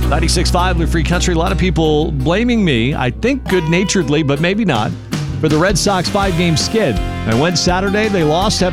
96.5 Live Free Country. A lot of people blaming me, I think good-naturedly, but maybe not, for the Red Sox 5-game skid. I went Saturday. They lost.